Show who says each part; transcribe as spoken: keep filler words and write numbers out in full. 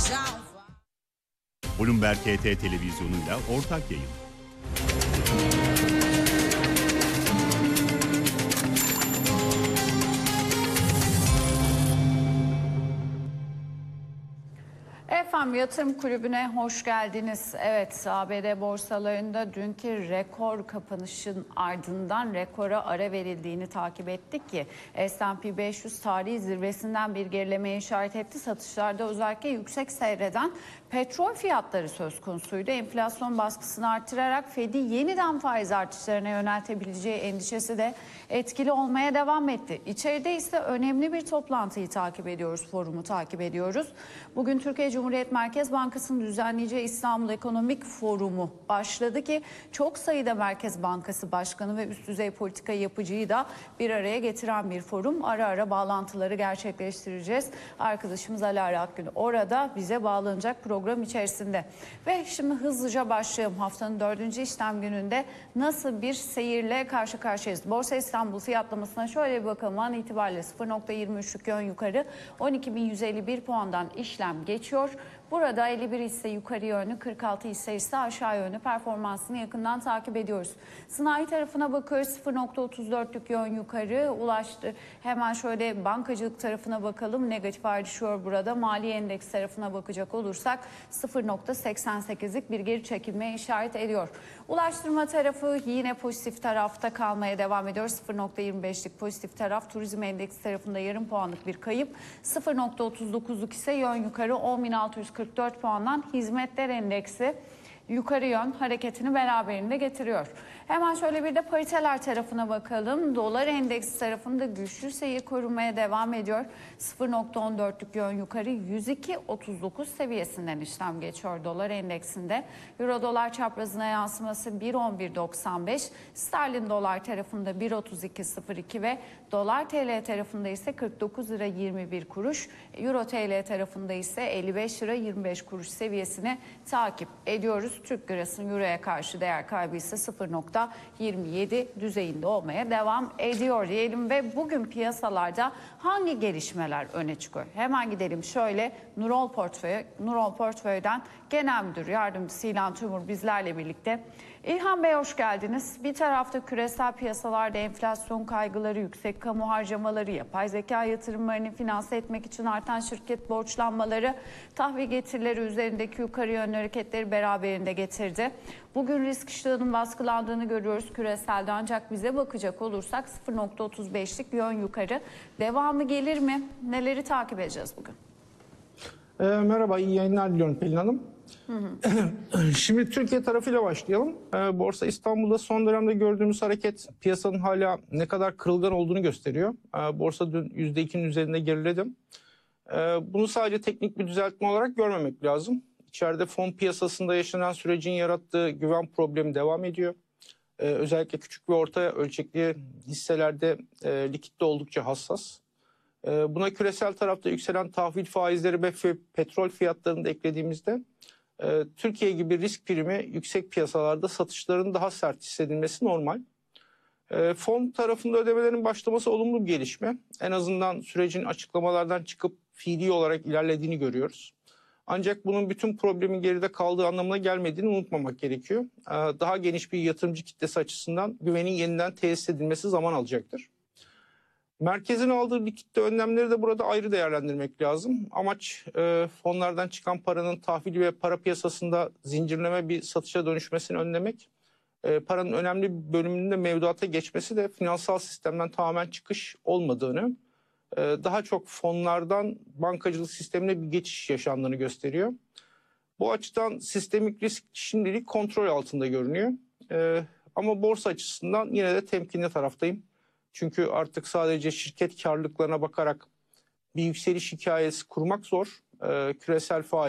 Speaker 1: Bloomberg H T televizyonuyla ortak yayın.
Speaker 2: Efendim Yatırım Kulübü'ne hoş geldiniz. Evet, A B D borsalarında dünkü rekor kapanışın ardından rekora ara verildiğini takip ettik ki S and P beş yüz tarihi zirvesinden bir gerilemeye işaret etti. Satışlarda özellikle yüksek seyreden petrol fiyatları söz konusuydu. Enflasyon baskısını artırarak Fed'i yeniden faiz artışlarına yöneltebileceği endişesi de etkili olmaya devam etti. İçeride ise önemli bir toplantıyı takip ediyoruz, forumu takip ediyoruz. Bugün Türkiye Cumhuriyet Merkez Bankası'nın düzenleyeceği İstanbul Ekonomik Forumu başladı ki çok sayıda Merkez Bankası Başkanı ve üst düzey politika yapıcıyı da bir araya getiren bir forum. Ara ara bağlantıları gerçekleştireceğiz. Arkadaşımız Alara Akgün orada bize bağlanacak program içerisinde. Ve şimdi hızlıca başlayalım. Haftanın dördüncü işlem gününde nasıl bir seyirle karşı karşıyayız? Borsa İstanbul fiyatlamasına şöyle bir bakalım. An itibariyle sıfır nokta yirmi üçlük yön yukarı on iki bin yüz elli bir puandan işlem geçiyor. Burada elli bir hisse yukarı yönlü, kırk altı hisse ise aşağı yönlü performansını yakından takip ediyoruz. Sanayi tarafına bakıyoruz, sıfır nokta otuz dörtlük yön yukarı ulaştı. Hemen şöyle bankacılık tarafına bakalım, negatif ayrışıyor burada. Mali endeks tarafına bakacak olursak sıfır nokta seksen sekizlik bir geri çekilmeye işaret ediyor. Ulaştırma tarafı yine pozitif tarafta kalmaya devam ediyor. sıfır nokta yirmi beşlik pozitif taraf, turizm endeksi tarafında yarım puanlık bir kayıp. sıfır nokta otuz dokuzluk ise yön yukarı on bin altı yüz kırk dört puandan hizmetler endeksi yukarı yön hareketini beraberinde getiriyor. Hemen şöyle bir de pariteler tarafına bakalım. Dolar endeksi tarafında güçlü seyir korumaya devam ediyor. sıfır nokta on dörtlük yön yukarı yüz iki nokta otuz dokuz seviyesinden işlem geçiyor dolar endeksinde. Euro dolar çaprazına yansıması bir nokta on bir doksan beş. Sterlin dolar tarafında bir nokta otuz iki sıfır iki ve dolar T L tarafında ise kırk dokuz lira yirmi bir kuruş. Euro T L tarafında ise elli beş lira yirmi beş kuruş seviyesini takip ediyoruz. Türk lirasının euroya karşı değer kaybı ise sıfır nokta yirmi yedi düzeyinde olmaya devam ediyor diyelim ve bugün piyasalarda hangi gelişmeler öne çıkıyor? Hemen gidelim şöyle Nurol Portföy, Nurol Portföy'den Genel Müdür Yardımcısı İlhan Tümur bizlerle birlikte. İlhan Bey hoş geldiniz. Bir tarafta küresel piyasalarda enflasyon kaygıları, yüksek kamu harcamaları, yapay zeka yatırımlarını finanse etmek için artan şirket borçlanmaları, tahvil getirileri üzerindeki yukarı yönlü hareketleri beraberinde getirdi. Bugün risk iştahının baskılandığını görüyoruz küreselde ancak bize bakacak olursak sıfır nokta otuz beşlik yön yukarı. Devamı gelir mi? Neleri takip edeceğiz bugün?
Speaker 3: E, merhaba, iyi yayınlar diliyorum Pelin Hanım. Hı hı. Şimdi Türkiye tarafıyla başlayalım. E, Borsa İstanbul'da son dönemde gördüğümüz hareket piyasanın hala ne kadar kırılgan olduğunu gösteriyor. E, borsa dün yüzde ikinin üzerinde geriledi. E, bunu sadece teknik bir düzeltme olarak görmemek lazım. İçeride fon piyasasında yaşanan sürecin yarattığı güven problemi devam ediyor. Ee, özellikle küçük ve orta ölçekli hisselerde e, likitte oldukça hassas. E, buna küresel tarafta yükselen tahvil faizleri ve petrol fiyatlarını da eklediğimizde e, Türkiye gibi risk primi yüksek piyasalarda satışların daha sert hissedilmesi normal. E, fon tarafında ödemelerin başlaması olumlu bir gelişme. En azından sürecin açıklamalardan çıkıp fiili olarak ilerlediğini görüyoruz. Ancak bunun bütün problemin geride kaldığı anlamına gelmediğini unutmamak gerekiyor. Daha geniş bir yatırımcı kitlesi açısından güvenin yeniden tesis edilmesi zaman alacaktır. Merkezin aldığı likitte önlemleri de burada ayrı değerlendirmek lazım. Amaç fonlardan çıkan paranın tahvil ve para piyasasında zincirleme bir satışa dönüşmesini önlemek. Paranın önemli bir bölümünün de mevduata geçmesi de finansal sistemden tamamen çıkış olmadığını, daha çok fonlardan bankacılık sistemine bir geçiş yaşandığını gösteriyor. Bu açıdan sistemik risk şimdilik kontrol altında görünüyor. Ee, ama borsa açısından yine de temkinli taraftayım. Çünkü artık sadece şirket karlılıklarına bakarak bir yükseliş hikayesi kurmak zor. Ee, küresel faiz